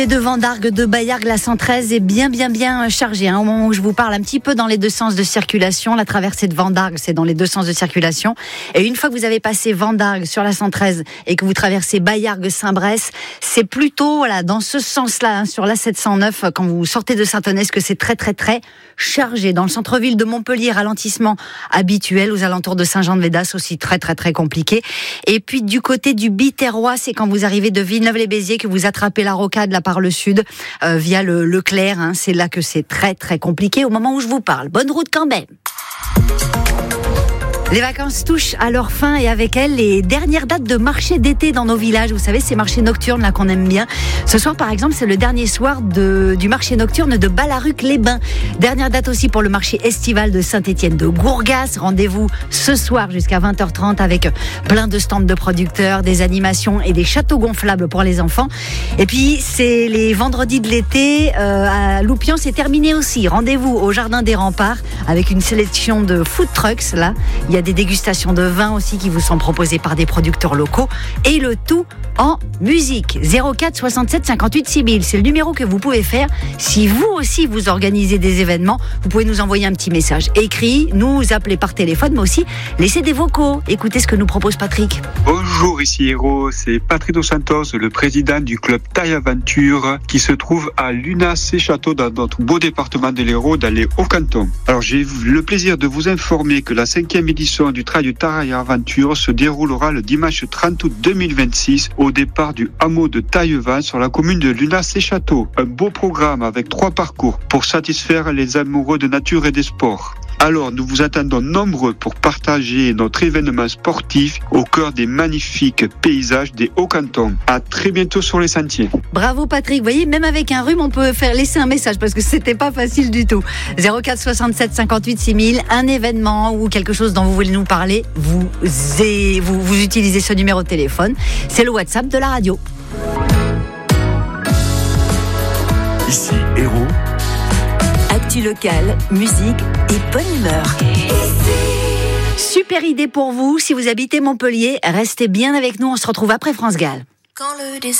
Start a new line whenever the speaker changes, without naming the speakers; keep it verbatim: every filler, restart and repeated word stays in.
De Vendargues, de Baillargues, la cent treize est bien, bien, bien chargée. Hein. Au moment où je vous parle, un petit peu dans les deux sens de circulation. La traversée de Vendargues, c'est dans les deux sens de circulation. Et une fois que vous avez passé Vendargues sur la cent treize et que vous traversez Baillargues-Saint-Bresse, c'est plutôt voilà dans ce sens-là, hein, sur la sept cent neuf, quand vous sortez de Saint-Onès, que c'est très, très, très chargé. Dans le centre-ville de Montpellier, ralentissement habituel. Aux alentours de Saint-Jean-de-Védas, aussi très, très, très compliqué. Et puis du côté du Biterrois, c'est quand vous arrivez de Villeneuve-les-Béziers que vous attrapez la rocade là par le sud, euh, via le Leclerc, hein, c'est là que c'est très très compliqué au moment où je vous parle. Bonne route quand même. Les vacances touchent à leur fin et avec elles les dernières dates de marché d'été dans nos villages. Vous savez, ces marchés nocturnes là qu'on aime bien. Ce soir par exemple, c'est le dernier soir de, du marché nocturne de Ballaruc-les-Bains. Dernière date aussi pour le marché estival de Saint-Étienne de Gourgas. Rendez-vous ce soir jusqu'à vingt heures trente avec plein de stands de producteurs, des animations et des châteaux gonflables pour les enfants. Et puis c'est les vendredis de l'été euh, à Loupian, c'est terminé aussi. Rendez-vous au Jardin des Remparts avec une sélection de food trucks là. Il y a des dégustations de vin aussi qui vous sont proposées par des producteurs locaux et le tout en musique. zéro quatre soixante-sept cinquante-huit six mille, c'est le numéro que vous pouvez faire si vous aussi vous organisez des événements. Vous pouvez nous envoyer un petit message écrit, nous appeler par téléphone, mais aussi laisser des vocaux. Écoutez ce que nous propose Patrick.
Bonjour, ici Héros, c'est Patrick Dos Santos, le président du club Taille Aventure qui se trouve à Lunas-et-Château dans notre beau département de l'Hérault, dans les Hauts-Cantons. Alors j'ai le plaisir de vous informer que la cinquième édition du Trail du Taille Aventure se déroulera le dimanche trente août deux mille vingt-six au départ du hameau de Taillevent sur la commune de Lunas-et-Château. Un beau programme avec trois parcours pour satisfaire les amoureux de nature et des sports. Alors, nous vous attendons nombreux pour partager notre événement sportif au cœur des magnifiques paysages des Hauts-Cantons. À très bientôt sur les sentiers.
Bravo Patrick, vous voyez, même avec un rhume, on peut faire laisser un message parce que c'était pas facile du tout. zéro quatre soixante-sept cinquante-huit six mille, un événement ou quelque chose dont vous voulez nous parler, vous, vous, vous utilisez ce numéro de téléphone. C'est le WhatsApp de la radio.
Ici Héros. Actu local, musique et bonne humeur.
Super idée pour vous, si vous habitez Montpellier, restez bien avec nous, on se retrouve après France Gall.
Quand le